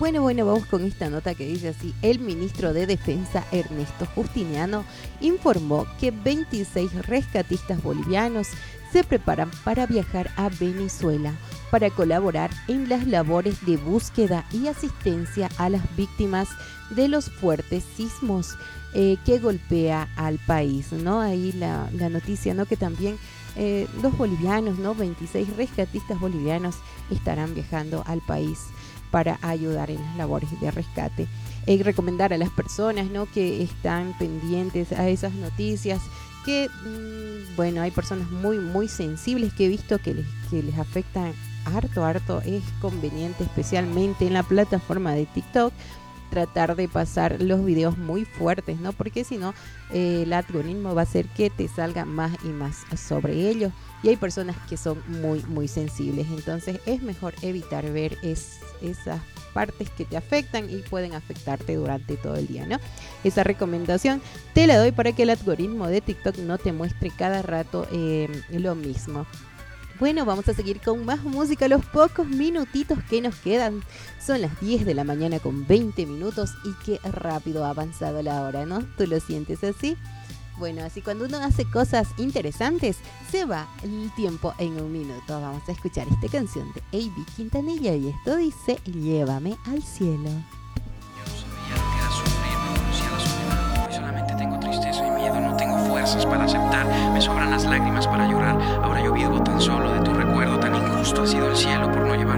Bueno, vamos con esta nota que dice así. El ministro de Defensa, Ernesto Justiniano, informó que 26 rescatistas bolivianos se preparan para viajar a Venezuela para colaborar en las labores de búsqueda y asistencia a las víctimas de los fuertes sismos que golpea al país, ¿no? Ahí la noticia, ¿no? Que también los bolivianos, ¿no? 26 rescatistas bolivianos estarán viajando al país para ayudar en las labores de rescate. Recomendar a las personas, ¿no? Que están pendientes a esas noticias, que bueno, hay personas muy sensibles que he visto que les afectan harto. Es conveniente, especialmente en la plataforma de TikTok, tratar de pasar los videos muy fuertes, ¿no? Porque si no, el algoritmo va a hacer que te salga más y más sobre ellos. Y hay personas que son muy sensibles. Entonces es mejor evitar ver esas partes que te afectan y pueden afectarte durante todo el día, ¿no? Esa recomendación te la doy para que el algoritmo de TikTok no te muestre cada rato lo mismo. Bueno, vamos a seguir con más música los pocos minutitos que nos quedan. Son las 10 de la mañana con 20 minutos y qué rápido ha avanzado la hora, ¿no? ¿Tú lo sientes así? Bueno, así cuando uno hace cosas interesantes, se va el tiempo en un minuto. Vamos a escuchar esta canción de A.B. Quintanilla y esto dice Llévame al cielo. Yo no sabía lo que era sufrir, no conocía la soledad. Hoy solamente tengo tristeza y miedo, no tengo fuerzas para aceptar. Me sobran las lágrimas para llorar. Ahora yo vivo tan solo de tu recuerdo, tan injusto ha sido el cielo por no llevar